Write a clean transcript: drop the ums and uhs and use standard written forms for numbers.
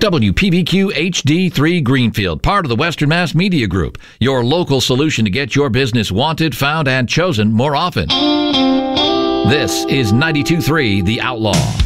WPBQ HD3 Greenfield, part of the Western Mass Media Group, your local solution to get your business wanted, found, and chosen more often. This is 92.3 The Outlaw.